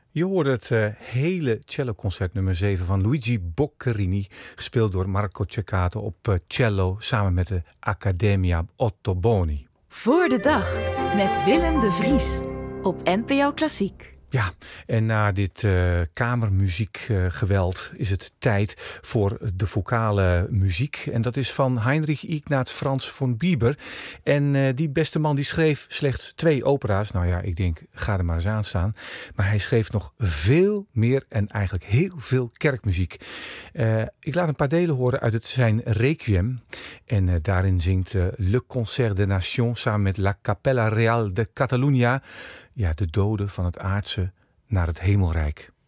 Je hoorde het hele celloconcert nummer 7 van Luigi Boccherini, gespeeld door Marco Ceccato op cello samen met de Accademia Ottoboni. Voor de dag met Willem de Vries op NPO Klassiek. Ja, en na dit kamermuziekgeweld is het tijd voor de vocale muziek. En dat is van Heinrich Ignaz Franz von Bieber. En die beste man die schreef slechts 2 opera's. Nou ja, ik denk, ga er maar eens aan staan. Maar hij schreef nog veel meer en eigenlijk heel veel kerkmuziek. Ik laat een paar delen horen uit zijn Requiem. En daarin zingt Le Concert des Nations samen met La Capella Real de Catalunya. Ja, de doden van het aardse naar het hemelrijk.